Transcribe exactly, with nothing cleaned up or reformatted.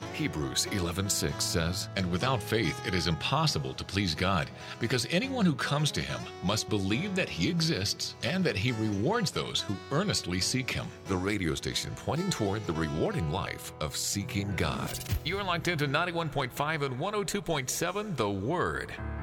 Hebrews eleven six says, "And without faith it is impossible to please God, because anyone who comes to Him must believe that He exists and that He rewards those who earnestly seek Him." The radio station pointing toward the rewarding life of seeking God. You're locked into ninety-one point five and one oh two point seven The Word.